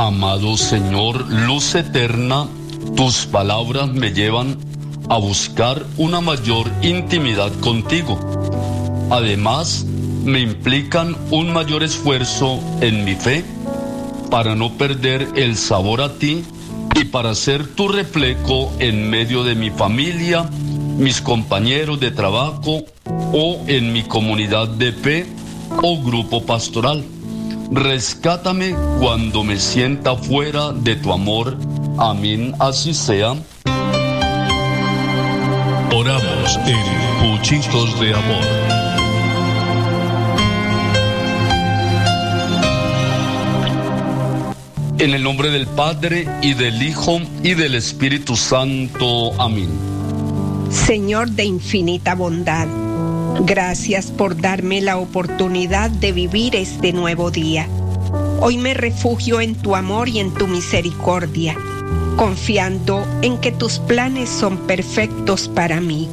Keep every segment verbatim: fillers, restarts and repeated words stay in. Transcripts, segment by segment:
Amado Señor, luz eterna, tus palabras me llevan a buscar una mayor intimidad contigo. Además, me implican un mayor esfuerzo en mi fe para no perder el sabor a ti y para ser tu reflejo en medio de mi familia, mis compañeros de trabajo o en mi comunidad de fe o grupo pastoral. Rescátame cuando me sienta fuera de tu amor. Amén, así sea. Oramos en Puchitos de Amor. En el nombre del Padre, y del Hijo, y del Espíritu Santo. Amén. Señor de infinita bondad, gracias por darme la oportunidad de vivir este nuevo día. Hoy me refugio en tu amor y en tu misericordia, confiando en que tus planes son perfectos para mí.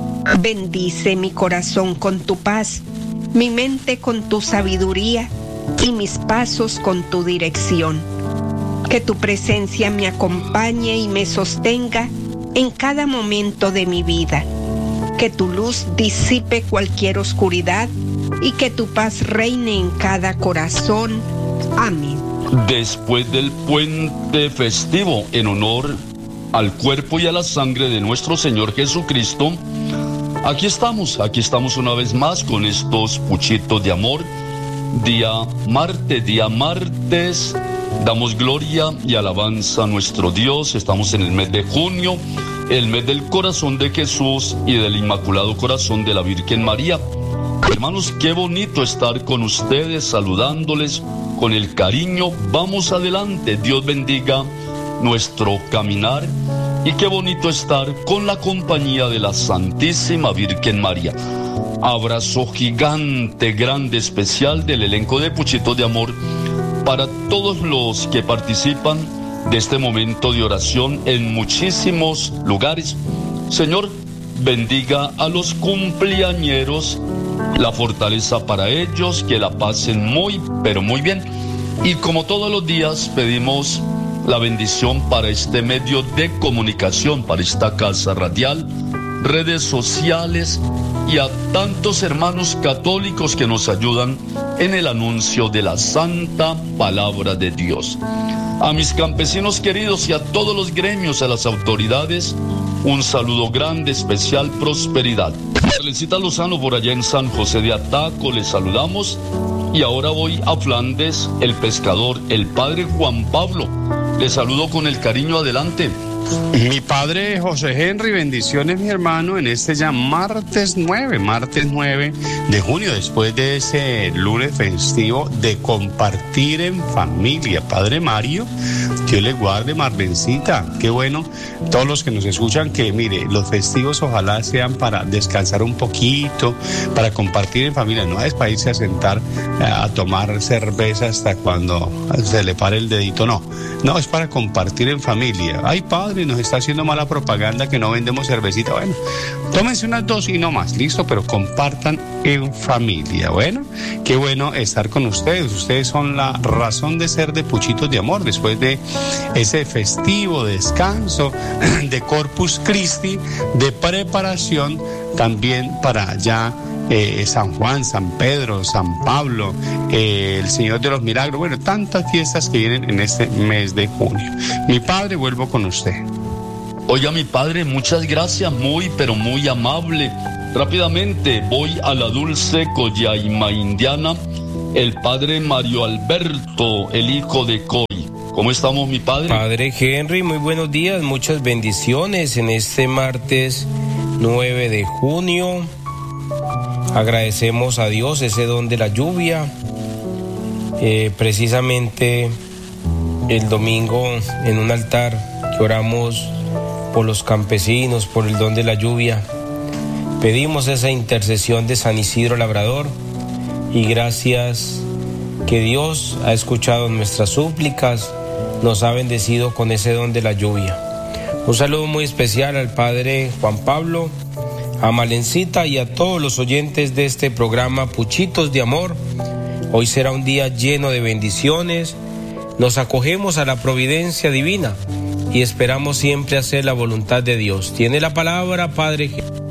Bendice mi corazón con tu paz, mi mente con tu sabiduría y mis pasos con tu dirección. Que tu presencia me acompañe y me sostenga en cada momento de mi vida. Que tu luz disipe cualquier oscuridad y que tu paz reine en cada corazón. Amén. Después del puente festivo en honor al cuerpo y a la sangre de nuestro Señor Jesucristo, aquí estamos, aquí estamos una vez más con estos puchitos de amor. Día martes, día martes, damos gloria y alabanza a nuestro Dios. Estamos en el mes de junio, el mes del corazón de Jesús y del Inmaculado Corazón de la Virgen María. Hermanos, qué bonito estar con ustedes, saludándoles con el cariño. Vamos adelante, Dios bendiga nuestro caminar y qué bonito estar con la compañía de la Santísima Virgen María. Abrazo gigante, grande, especial del elenco de Puchitos de Amor para todos los que participan de este momento de oración en muchísimos lugares. Señor, bendiga a los cumpleañeros, la fortaleza para ellos, que la pasen muy, pero muy bien. Y como todos los días pedimos la bendición para este medio de comunicación, para esta casa radial, redes sociales y a tantos hermanos católicos que nos ayudan en el anuncio de la santa palabra de Dios. A mis campesinos queridos y a todos los gremios, a las autoridades, un saludo grande, especial, prosperidad. Carlencita Lozano por allá en San José de Ataco, les saludamos. Y ahora voy a Flandes, el pescador, el padre Juan Pablo. Les saludo con el cariño, adelante. Mi padre José Henry, bendiciones mi hermano en este ya martes nueve, martes nueve de junio, después de ese lunes festivo de compartir en familia. Padre Mario, Dios le guarde, Marlencita, qué bueno, todos los que nos escuchan, que mire, los festivos ojalá sean para descansar un poquito, para compartir en familia, no es para irse a sentar a tomar cerveza hasta cuando se le pare el dedito, no, no, es para compartir en familia. Ay, padre, nos está haciendo mala propaganda que no vendemos cervecita. Bueno, tómense unas dos y no más, listo, pero compartan en familia. Bueno, qué bueno estar con ustedes. Ustedes son la razón de ser de Puchitos de Amor después de ese festivo descanso de Corpus Christi, de preparación también para ya Eh, San Juan, San Pedro, San Pablo, eh, el Señor de los Milagros, bueno, tantas fiestas que vienen en este mes de junio. Mi padre, vuelvo con usted. Oiga, mi padre, muchas gracias, muy, pero muy amable. Rápidamente voy a la Dulce Coyaima Indiana, el padre Mario Alberto, el hijo de Coy. ¿Cómo estamos, mi padre? Padre Henry, muy buenos días, muchas bendiciones en este martes nueve de junio. Agradecemos a Dios ese don de la lluvia. Eh, precisamente el domingo en un altar que oramos por los campesinos, por el don de la lluvia, pedimos esa intercesión de San Isidro Labrador y gracias que Dios ha escuchado nuestras súplicas, nos ha bendecido con ese don de la lluvia. Un saludo muy especial al padre Juan Pablo, a Malencita y a todos los oyentes de este programa Puchitos de Amor. Hoy será un día lleno de bendiciones, nos acogemos a la providencia divina y esperamos siempre hacer la voluntad de Dios. Tiene la palabra, Padre.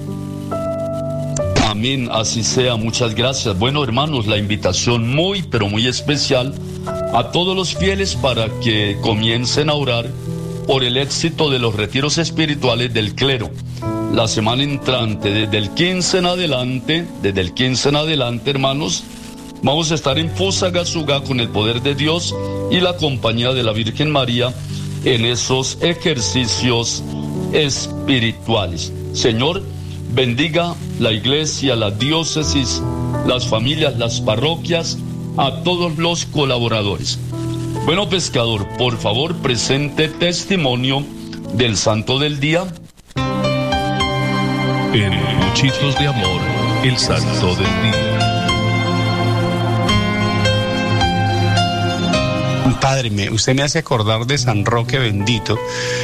Amén, así sea, muchas gracias. Bueno, hermanos, la invitación muy, pero muy especial a todos los fieles para que comiencen a orar por el éxito de los retiros espirituales del clero. La semana entrante, desde el quince en adelante, desde el quince en adelante, hermanos, vamos a estar en Fusagasugá con el poder de Dios y la compañía de la Virgen María en esos ejercicios espirituales. Señor, bendiga la iglesia, la diócesis, las familias, las parroquias, a todos los colaboradores. Bueno, pescador, por favor, presente testimonio del santo del día. En Puchitos de Amor, el santo del día. Padre, me, usted me hace acordar de San Roque bendito,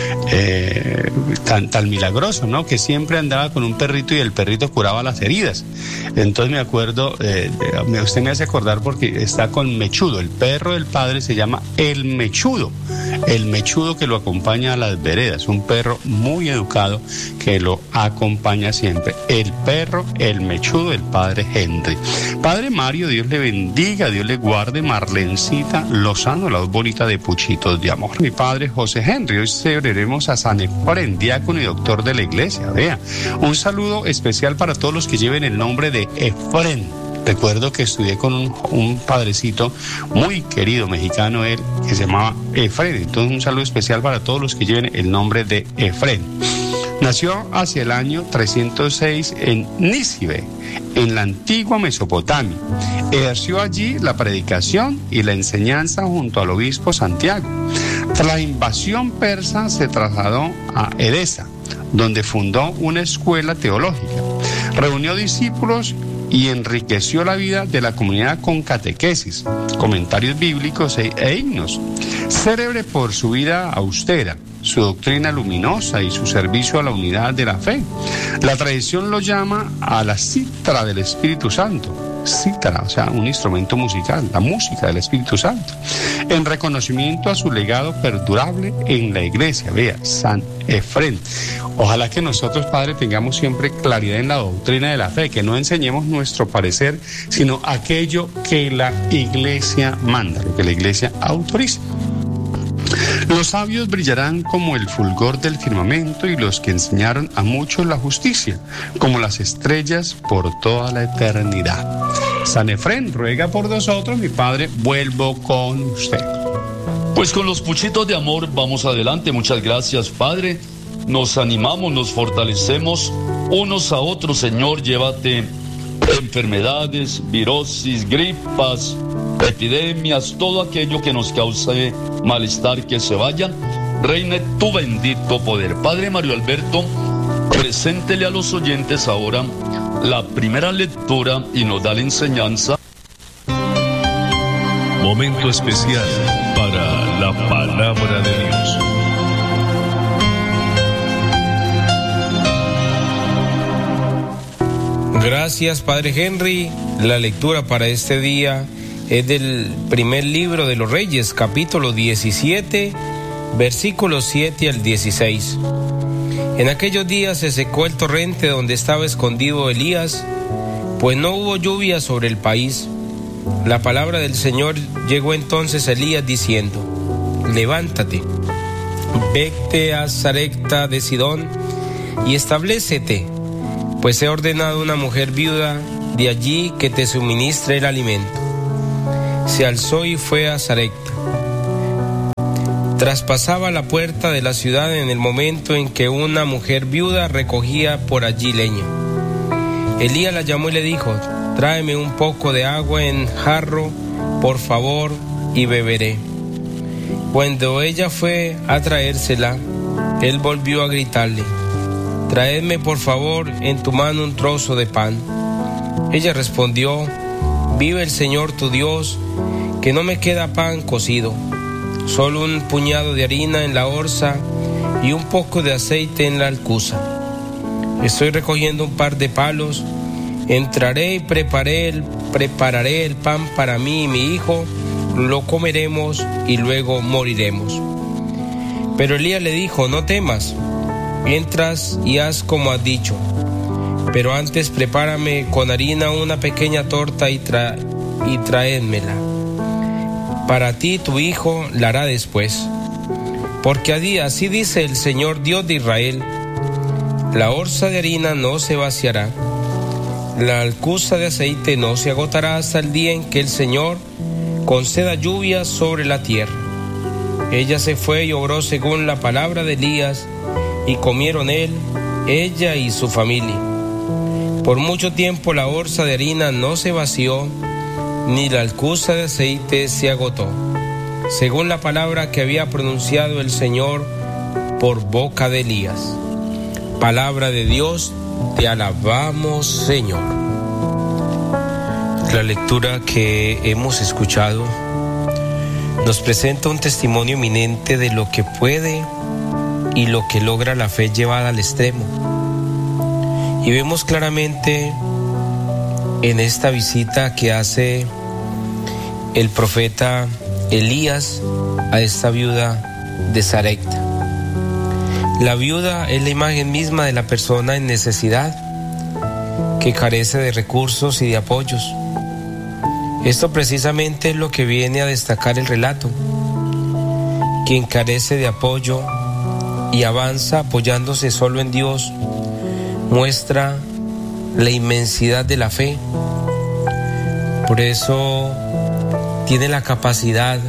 eh, tan, tan milagroso, ¿no? Que siempre andaba con un perrito y el perrito curaba las heridas. Entonces me acuerdo, eh, de, usted me hace acordar porque está con Mechudo, el perro del padre se llama el Mechudo, el Mechudo que lo acompaña a las veredas, un perro muy educado que lo acompaña siempre. El perro, el Mechudo, el padre Henry. Padre Mario, Dios le bendiga, Dios le guarde. Marlencita Lozano, la voz bonita de Puchitos de Amor. Mi padre José Henry, hoy celebraremos a San Efrén, diácono y doctor de la iglesia. Vea, un saludo especial para todos los que lleven el nombre de Efrén. Recuerdo que estudié con un, un padrecito muy querido mexicano, él, que se llamaba Efrén. Entonces un saludo especial para todos los que lleven el nombre de Efrén. Nació hacia el año trescientos seis en Nícibe, en la antigua Mesopotamia. Ejerció allí la predicación y la enseñanza junto al obispo Santiago. Tras la invasión persa se trasladó a Edesa, donde fundó una escuela teológica. Reunió discípulos y enriqueció la vida de la comunidad con catequesis, comentarios bíblicos e, e himnos. Célebre por su vida austera, su doctrina luminosa y su servicio a la unidad de la fe. La tradición lo llama a la cítara del Espíritu Santo. Cítara, o sea, un instrumento musical, la música del Espíritu Santo, en reconocimiento a su legado perdurable en la iglesia. Vea, San Efrén. Ojalá que nosotros, Padre, tengamos siempre claridad en la doctrina de la fe, que no enseñemos nuestro parecer, sino aquello que la iglesia manda, lo que la iglesia autoriza. Los sabios brillarán como el fulgor del firmamento y los que enseñaron a muchos la justicia, como las estrellas por toda la eternidad. San Efrén, ruega por nosotros, mi Padre, vuelvo con usted. Pues con los Puchitos de Amor vamos adelante. Muchas gracias, Padre. Nos animamos, nos fortalecemos unos a otros. Señor, llévate enfermedades, virosis, gripas, epidemias, todo aquello que nos cause malestar, que se vayan. Reine tu bendito poder. Padre Mario Alberto, preséntele a los oyentes ahora la primera lectura y nos da la enseñanza. Momento especial para la palabra de Dios. Gracias, Padre Henry. La lectura para este día es del primer libro de los Reyes, capítulo diecisiete, versículos siete al dieciséis. En aquellos días se secó el torrente donde estaba escondido Elías, pues no hubo lluvia sobre el país. La palabra del Señor llegó entonces a Elías diciendo: levántate, vete a Sarepta de Sidón y establécete, pues he ordenado a una mujer viuda de allí que te suministre el alimento. Se alzó y fue a Sarepta. Traspasaba la puerta de la ciudad en el momento en que una mujer viuda recogía por allí leña. Elías la llamó y le dijo: tráeme un poco de agua en jarro, por favor, y beberé. Cuando ella fue a traérsela, él volvió a gritarle: traedme por favor en tu mano un trozo de pan. Ella respondió: vive el Señor tu Dios, que no me queda pan cocido, solo un puñado de harina en la orza y un poco de aceite en la alcuza. Estoy recogiendo un par de palos, entraré y preparé el, prepararé el pan para mí y mi hijo, lo comeremos y luego moriremos. Pero Elías le dijo: no temas, entras y haz como has dicho, pero antes prepárame con harina una pequeña torta y, tra y traédmela. Para ti tu hijo la hará después. Porque así dice el Señor Dios de Israel: la orza de harina no se vaciará, la alcuza de aceite no se agotará hasta el día en que el Señor conceda lluvia sobre la tierra. Ella se fue y obró según la palabra de Elías, y comieron él, ella y su familia. Por mucho tiempo la orza de harina no se vació, ni la alcuza de aceite se agotó, según la palabra que había pronunciado el Señor por boca de Elías. Palabra de Dios, te alabamos, Señor. La lectura que hemos escuchado nos presenta un testimonio eminente de lo que puede y lo que logra la fe llevada al extremo. Y vemos claramente en esta visita que hace el profeta Elías a esta viuda de Sarepta. La viuda es la imagen misma de la persona en necesidad, que carece de recursos y de apoyos. Esto precisamente es lo que viene a destacar el relato. Quien carece de apoyo y avanza apoyándose solo en Dios, muestra la inmensidad de la fe. Por eso tiene la capacidad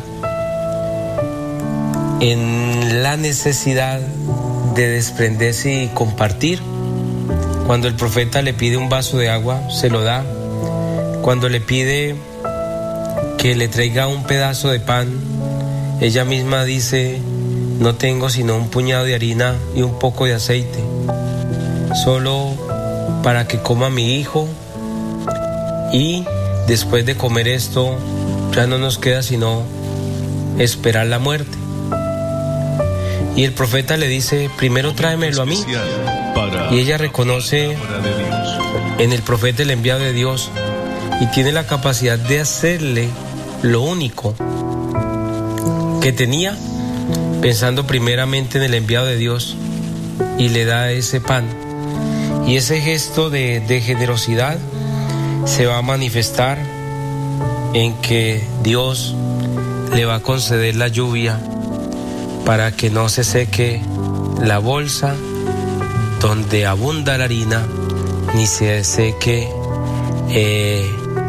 en la necesidad de desprenderse y compartir. Cuando el profeta le pide un vaso de agua, se lo da. Cuando le pide que le traiga un pedazo de pan, ella misma dice: no tengo sino un puñado de harina y un poco de aceite, solo para que coma mi hijo, y después de comer esto ya no nos queda sino esperar la muerte. Y el profeta le dice: primero tráemelo a mí. Y ella reconoce en el profeta el enviado de Dios, y tiene la capacidad de hacerle lo único que tenía, pensando primeramente en el enviado de Dios, y le da ese pan. Y ese gesto de, de generosidad se va a manifestar en que Dios le va a conceder la lluvia para que no se seque la bolsa donde abunda la harina, ni se seque eh,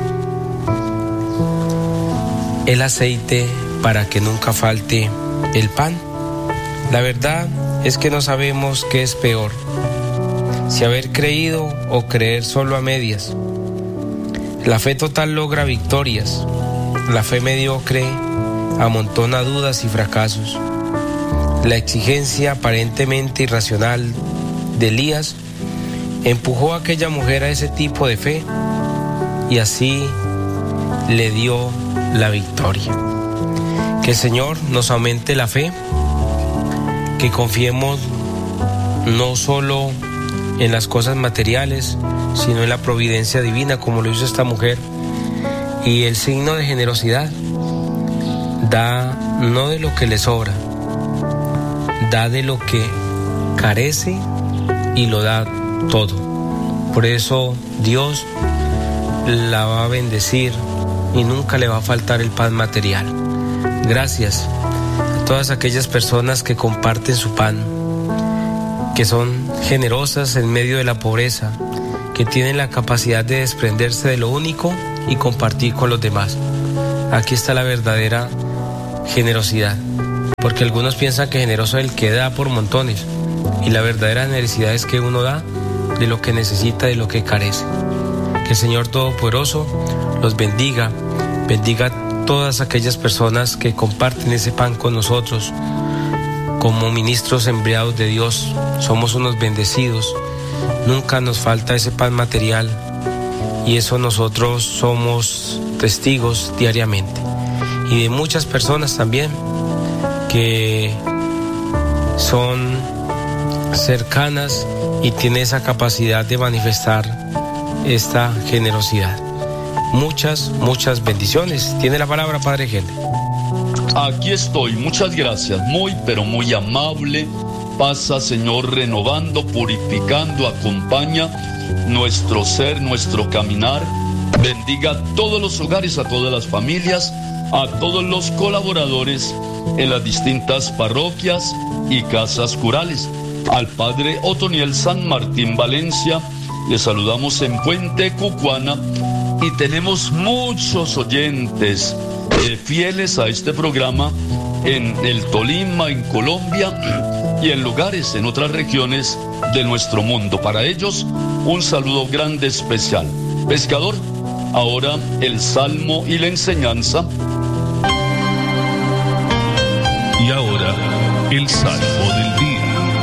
el aceite, para que nunca falte el pan. La verdad es que no sabemos qué es peor, si haber creído o creer solo a medias. La fe total logra victorias, la fe mediocre amontona dudas y fracasos. La exigencia aparentemente irracional de Elías empujó a aquella mujer a ese tipo de fe, y así le dio la victoria. Que el Señor nos aumente la fe, que confiemos no solo en las cosas materiales, sino en la providencia divina, como lo hizo esta mujer. Y el signo de generosidad da no de lo que le sobra, da de lo que carece y lo da todo. Por eso Dios la va a bendecir y nunca le va a faltar el pan material. Gracias a todas aquellas personas que comparten su pan, que son generosas en medio de la pobreza, que tienen la capacidad de desprenderse de lo único y compartir con los demás. Aquí está la verdadera generosidad, porque algunos piensan que generoso es el que da por montones, y la verdadera generosidad es que uno da de lo que necesita, de lo que carece. Que el Señor Todopoderoso los bendiga, bendiga a todas aquellas personas que comparten ese pan con nosotros. Como ministros enviados de Dios, somos unos bendecidos, nunca nos falta ese pan material, y eso nosotros somos testigos diariamente. Y de muchas personas también que son cercanas y tienen esa capacidad de manifestar esta generosidad. muchas, muchas bendiciones. Tiene la palabra, Padre Henry. Aquí estoy, muchas gracias, muy pero muy amable. Pasa, Señor, renovando, purificando, acompaña nuestro ser, nuestro caminar. Bendiga a todos los hogares, a todas las familias, a todos los colaboradores en las distintas parroquias y casas curales. Al Padre Otoniel San Martín Valencia, le saludamos en Puente Cucuana y tenemos muchos oyentes eh, fieles a este programa en el Tolima, en Colombia y en lugares, en otras regiones de nuestro mundo. Para ellos, un saludo grande especial. Pescador, ahora el Salmo y la enseñanza. Y ahora, el Salmo del Día.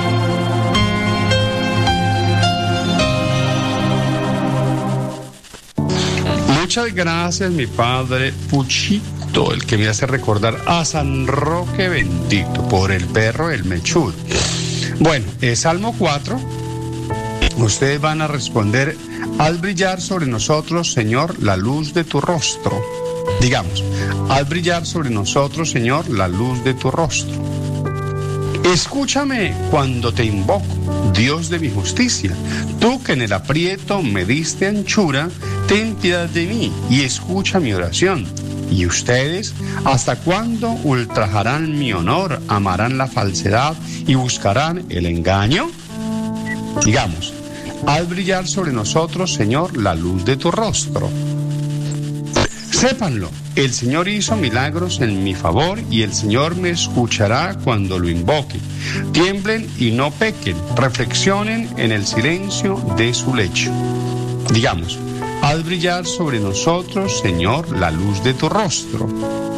Muchas gracias, mi padre Puchito, el que me hace recordar a San Roque bendito por el perro el Mechur. Bueno, el Salmo cuatro, ustedes van a responder: haz brillar sobre nosotros, Señor, la luz de tu rostro. Digamos, haz brillar sobre nosotros, Señor, la luz de tu rostro. Escúchame cuando te invoco, Dios de mi justicia. Tú que en el aprieto me diste anchura, ten piedad de mí y escucha mi oración. ¿Y ustedes hasta cuándo ultrajarán mi honor, amarán la falsedad y buscarán el engaño? Digamos, haz brillar sobre nosotros, Señor, la luz de tu rostro. Sépanlo, el Señor hizo milagros en mi favor y el Señor me escuchará cuando lo invoque. Tiemblen y no pequen, reflexionen en el silencio de su lecho. Digamos, haz brillar sobre nosotros, Señor, la luz de tu rostro.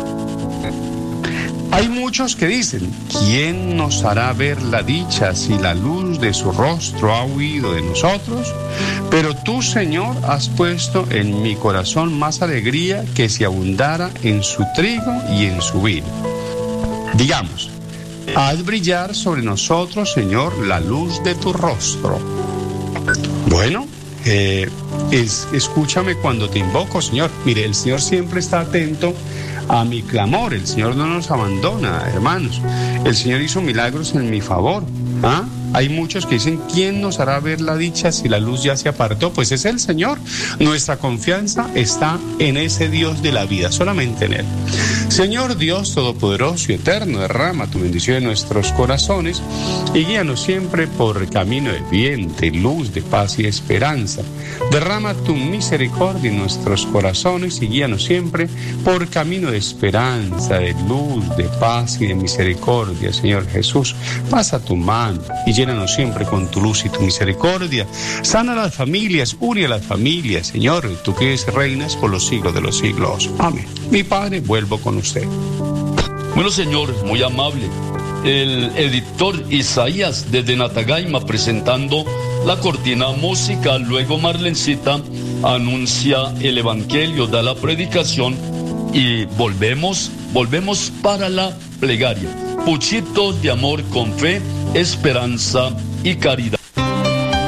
Hay muchos que dicen: ¿quién nos hará ver la dicha si la luz de su rostro ha huido de nosotros? Pero tú, Señor, has puesto en mi corazón más alegría que si abundara en su trigo y en su vino. Digamos, haz brillar sobre nosotros, Señor, la luz de tu rostro. Bueno, eh, es, escúchame cuando te invoco, Señor. Mire, el Señor siempre está atento a mi clamor. El Señor no nos abandona, hermanos. El Señor hizo milagros en mi favor. ¿Ah? Hay muchos que dicen: ¿quién nos hará ver la dicha si la luz ya se apartó? Pues es el Señor. Nuestra confianza está en ese Dios de la vida, solamente en Él. Señor Dios Todopoderoso y Eterno, derrama tu bendición en nuestros corazones y guíanos siempre por camino de bien, de luz, de paz y de esperanza. Derrama tu misericordia en nuestros corazones y guíanos siempre por camino de esperanza, de luz, de paz y de misericordia. Señor Jesús, pasa tu mano y llénanos siempre con tu luz y tu misericordia. Sana a las familias, une a las familias, Señor, tú que eres reinas por los siglos de los siglos. Amén. Mi Padre, vuelvo con usted. Bueno, Señor, muy amable. El editor Isaías desde Natagaima presentando la cortina musical. Luego Marlencita anuncia el evangelio, da la predicación y volvemos, volvemos para la plegaria. Puchitos de amor con fe, esperanza y caridad.